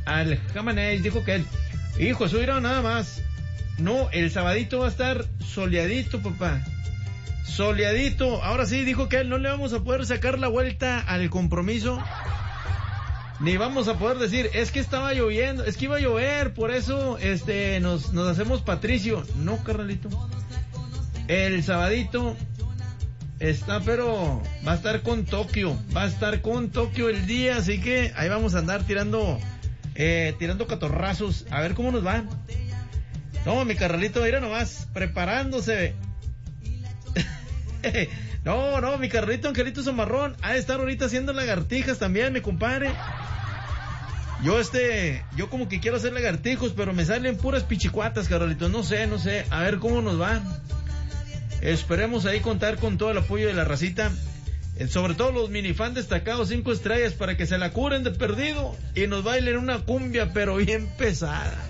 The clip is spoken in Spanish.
al Jamanés, dijo que él, hijo, eso irá nada más. No, el sabadito va a estar soleadito, papá. Soleadito. Ahora sí, dijo que él no le vamos a poder sacar la vuelta al compromiso. Ni vamos a poder decir, es que estaba lloviendo, es que iba a llover, por eso nos hacemos Patricio. No, carnalito. El sabadito está, pero va a estar con Tokio. Va a estar con Tokio el día, así que ahí vamos a andar tirando catorrazos. A ver cómo nos va. No, mi carnalito, mira nomás, preparándose. No, mi carnalito Angelito Zamarrón ha de estar ahorita haciendo lagartijas también, mi compadre. Yo como que quiero hacer lagartijos, pero me salen puras pichicuatas, carnalito. No sé, a ver cómo nos va. Esperemos ahí contar con todo el apoyo de la racita, sobre todo los minifans destacados 5 estrellas, para que se la curen de perdido y nos bailen una cumbia pero bien pesada.